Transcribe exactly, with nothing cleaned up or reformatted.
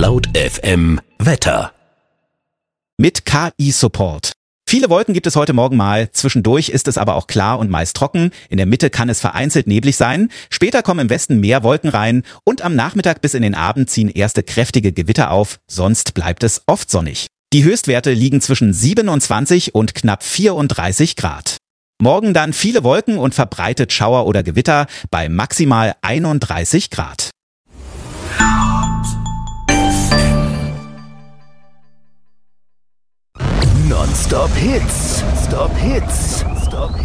Laut F M Wetter. Mit K I-Support. Viele Wolken gibt es heute Morgen mal, zwischendurch ist es aber auch klar und meist trocken, in der Mitte kann es vereinzelt neblig sein, später kommen im Westen mehr Wolken rein und am Nachmittag bis in den Abend ziehen erste kräftige Gewitter auf, sonst bleibt es oft sonnig. Die Höchstwerte liegen zwischen siebenundzwanzig und knapp vierunddreißig Grad. Morgen dann viele Wolken und verbreitet Schauer oder Gewitter bei maximal einunddreißig Grad. Non-Stop Hits. Stop Hits. Stop Hits.